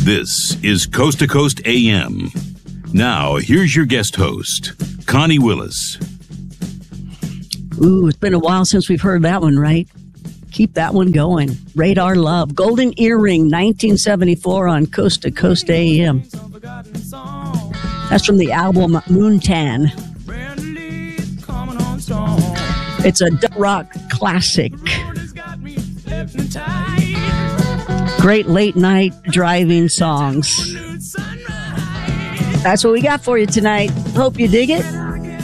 This is Coast to Coast AM. Now, here's your guest host, Connie Willis. Ooh, it's been a while since we've heard that one, right? Keep that one going. Radar Love. Golden Earring, 1974 on Coast to Coast AM. That's from the album Moontan. It's a rock classic. Great late night driving songs. That's what we got for you tonight. Hope you dig it.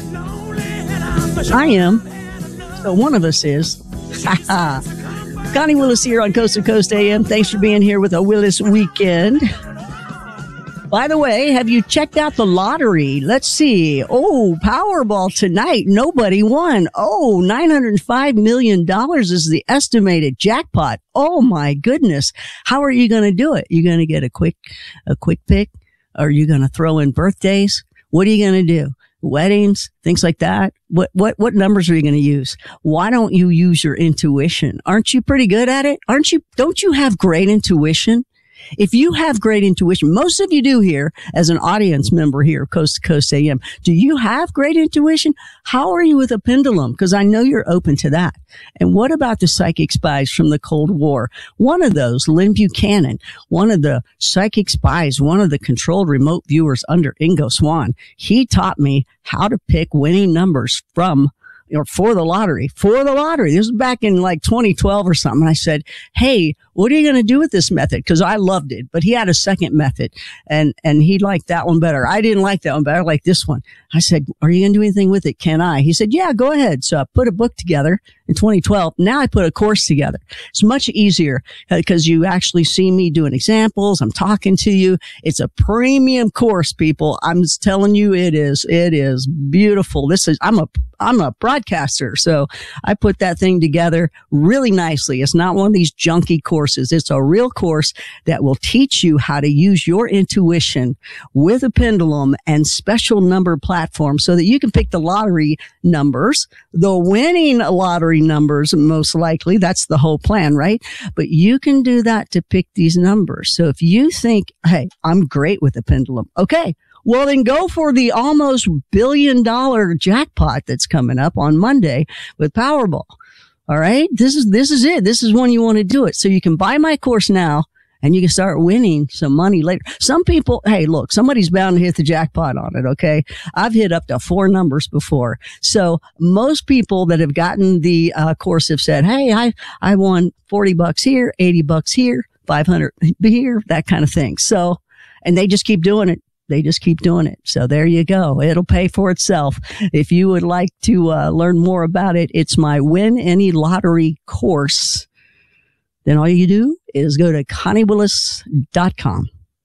I am. So one of us is. Connie Willis here on Coast to Coast AM. Thanks for being here with a Willis Weekend. By the way, have you checked out the lottery? Let's see. Oh, Powerball tonight. Nobody won. Oh, $905 million is the estimated jackpot. Oh, my goodness. How are you going to do it? You going to get a quick pick? Are you going to throw in birthdays? What are you going to do? Weddings, things like that. What numbers are you going to use? Why don't you use your intuition? Aren't you pretty good at it? Don't you have great intuition? If you have great intuition, most of you do here as an audience member here, Coast to Coast AM. Do you have great intuition? How are you with a pendulum? Because I know you're open to that. And what about the psychic spies from the Cold War? One of those, Lynn Buchanan, one of the psychic spies, one of the controlled remote viewers under Ingo Swann, he taught me how to pick winning numbers for the lottery. This was back in like 2012 or something. I said, hey, what are you going to do with this method? Because I loved it, but he had a second method and he liked that one better. I didn't like that one, but I like this one. I said, are you going to do anything with it? Can I? He said, yeah, go ahead. So I put a book together in 2012. Now I put a course together. It's much easier because you actually see me doing examples. I'm talking to you. It's a premium course, people. I'm just telling you, it is beautiful. I'm a broadcaster. So I put that thing together really nicely. It's not one of these junky courses. It's a real course that will teach you how to use your intuition with a pendulum and special number platforms so that you can pick the lottery numbers, the winning lottery numbers, most likely. That's the whole plan, right? But you can do that to pick these numbers. So if you think, hey, I'm great with the pendulum. Okay. Well, then go for the almost $1 billion jackpot that's coming up on Monday with Powerball. All right. This is it. This is when you want to do it. So you can buy my course now and you can start winning some money later. Some people, hey, look, somebody's bound to hit the jackpot on it. Okay. I've hit up to 4 numbers before. So most people that have gotten the course have said, hey, I won $40 here, $80 here, 500 here, that kind of thing. So, and they just keep doing it. So there you go. It'll pay for itself. If you would like to learn more about it, it's my Win Any Lottery course. Then all you do is go to ConnieWillis.com.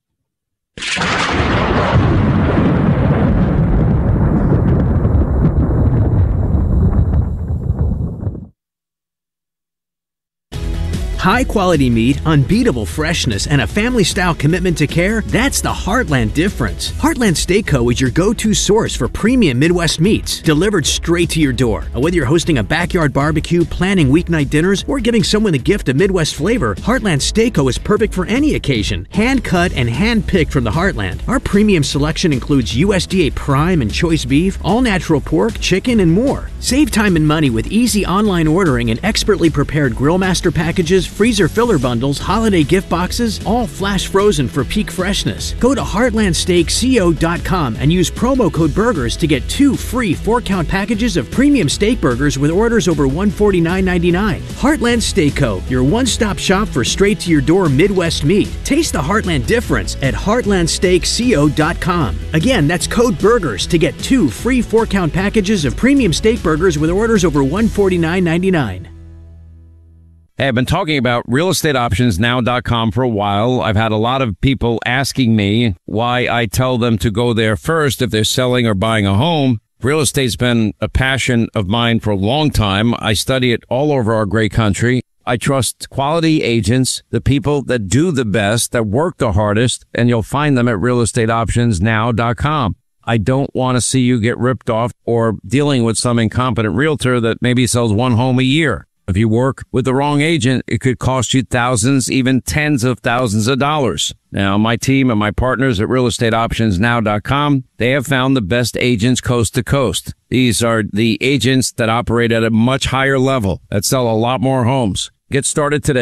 High-quality meat, unbeatable freshness, and a family-style commitment to care, that's the Heartland difference. Heartland Steak Co. is your go-to source for premium Midwest meats, delivered straight to your door. And whether you're hosting a backyard barbecue, planning weeknight dinners, or giving someone a gift of Midwest flavor, Heartland Steak Co. is perfect for any occasion. Hand-cut and hand-picked from the Heartland. Our premium selection includes USDA prime and choice beef, all-natural pork, chicken, and more. Save time and money with easy online ordering and expertly prepared Grill Master packages, freezer filler bundles, holiday gift boxes, all flash frozen for peak freshness. Go to heartlandsteakco.com and use promo code BURGERS to get 2 free 4-count packages of premium steak burgers with orders over $149.99. Heartland Steak Co., your one-stop shop for straight-to-your-door Midwest meat. Taste the Heartland difference at heartlandsteakco.com. Again, that's code BURGERS to get 2 free 4-count packages of premium steak burgers with orders over $149.99. Hey, I've been talking about realestateoptionsnow.com for a while. I've had a lot of people asking me why I tell them to go there first if they're selling or buying a home. Real estate's been a passion of mine for a long time. I study it all over our great country. I trust quality agents, the people that do the best, that work the hardest, and you'll find them at realestateoptionsnow.com. I don't want to see you get ripped off or dealing with some incompetent realtor that maybe sells one home a year. If you work with the wrong agent, it could cost you thousands, even tens of thousands of dollars. Now, my team and my partners at realestateoptionsnow.com, they have found the best agents coast to coast. These are the agents that operate at a much higher level, that sell a lot more homes. Get started today.